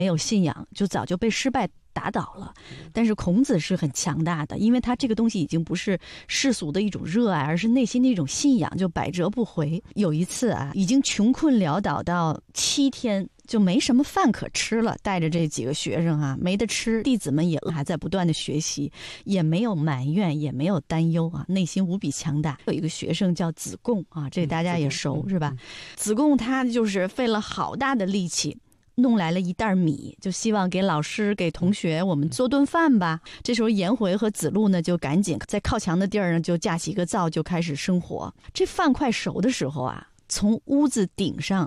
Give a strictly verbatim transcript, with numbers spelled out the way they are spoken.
没有信仰，就早就被失败打倒了。但是孔子是很强大的，因为他这个东西已经不是世俗的一种热爱，而是内心的一种信仰，就百折不回。有一次啊，已经穷困潦倒到七天就没什么饭可吃了，带着这几个学生啊，没得吃，弟子们也还在不断的学习，也没有埋怨，也没有担忧啊，内心无比强大。有一个学生叫子贡啊，这大家也熟、嗯、是吧？子贡他就是费了好大的力气，弄来了一袋米，就希望给老师给同学我们做顿饭吧。这时候颜回和子路呢就赶紧在靠墙的地儿呢就架起一个灶，就开始生火。这饭快熟的时候啊，从屋子顶上